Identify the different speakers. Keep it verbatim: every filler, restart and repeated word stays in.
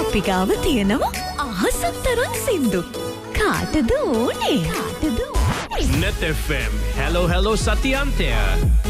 Speaker 1: අපි ගාව තියෙනවා අහසක් තරම් සින්දු. කාටද ඕනේ? කාටද ඕනේ?
Speaker 2: Net F M. Hello, hello, Satyantya.